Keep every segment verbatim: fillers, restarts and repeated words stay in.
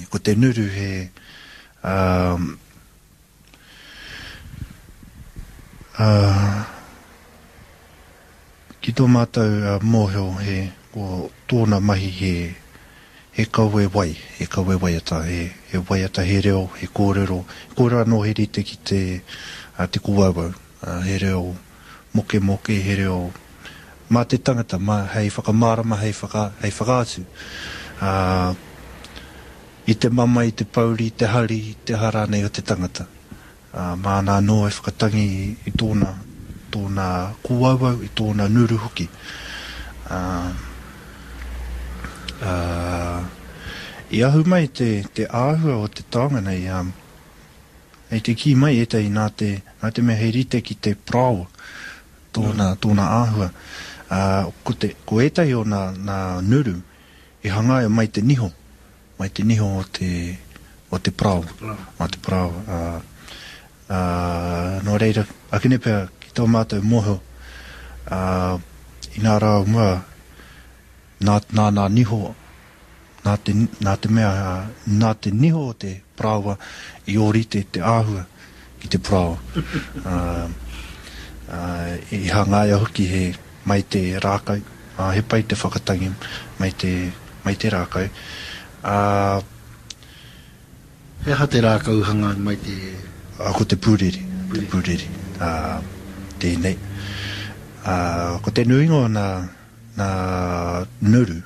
ko te nuru he um, uh, ki tō mātou uh, mōhio he ko tōna mahi he he kaue wai, he kaue waiata, he, he waiata he reo, he kōrero, kōrero anō he rite ki te, uh, te kuawau, uh, he reo moke moke, he reo mā te tangata, mā, hei whakamārama, hei, whaka, hei whakaatu. Uh, I te mama, i te pauri, i te hari, i te harane o te tangata. Uh, mā nā noa e whakatangi i, i tōna, tōna kuawau, i tōna nuru hoki. Uh, Uh, I ahu mai te, te āhua o te taonga nei, um, ei te ki mai etai nā te, nā te mea hei rite ki te prao, tōna, tōna āhua. Uh, ko, te, ko etai o nā, nā nuru, i hangaia mai te niho, mai te niho o te, o te prao, o te prao. Uh, uh, no reira, akine pia ki tō mātou moho, uh, i nā rau mua, Nā, nā, nā niho, nā te, nā te mea, nā te niho o te prawa i orite te āhua ki te prawa. uh, uh, I hangaia hoki he mai te rākau, uh, he pai te whakatangi mai te, mai te rākau. Uh, he ha te rākau hanga mai te... Uh, ko te pūreri, te pūreri, uh, tēnei. Uh, ko te nuingo nā, nā nuru,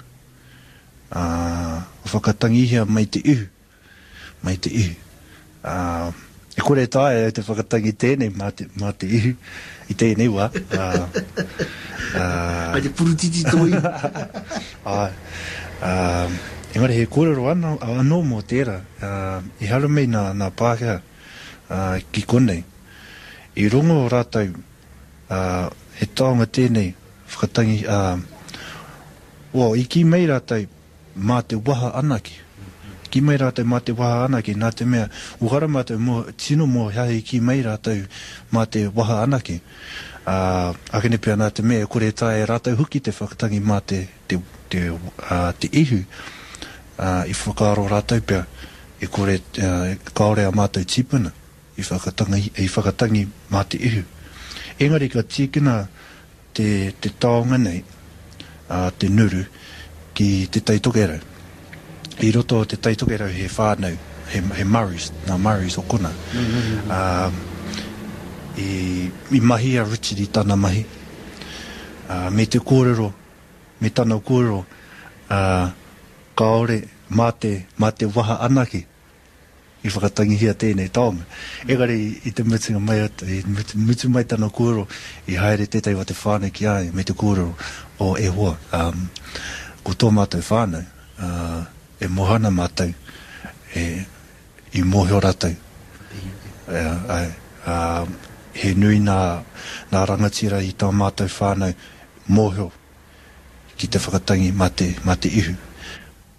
uh, whakatangihia mai te ihu, mai te ihu. Uh, e kore tae e te whakatangi tēnei mā te, mā te ihu, i tēnei wā. Uh, uh, Ai te purutiti toi. Ai. Uh, engari he kōrero anō, anō mō tērā, uh, i haru mei nā, nā Pākehā uh, ki konei. I rongo o rātou, uh, he taonga tēnei, whakatangi, uh, o, i ki mei rātou mā te waha anaki. Ki mei rātou mā te waha anaki, nā te mea, uhara mātou mō, tino mō hahi ki mei rātou mā te waha anaki. Uh, akene pia nā te mea, kore tae rātou huki te whakatangi mā te, te, te, uh, te ihu. Uh, I whakaaro rātou pia, i kore uh, kaore a mātou tipuna, i whakatangi, i whakatangi mā te ihu. Engari ka tīkina te, te taonga nei, Uh, te nuru ki te taitokerau. I roto o te taitokerau he whānau, he, he Murrays, nā Murrays o kona. Mm-hmm. Uh, i, I mahi a Richard i tāna mahi. Uh, me te kōrero, me tāna kōrero, uh, kaore mā te, mā te waha anaki, i whakatangihia tēnei taonga. Egari i te mutunga mai ata, i mutu mai tāna kōrero, i haere tētai wa te whānau ki ai, me te kōrero o e hoa. Um, ko tō mātou whānau, uh, e mohana mātou, e, i mohio rātou. Uh, uh, uh, he nui nā, nā rangatira i tā mātou whānau, mohio, ki te whakatangi mā te, mā te ihu.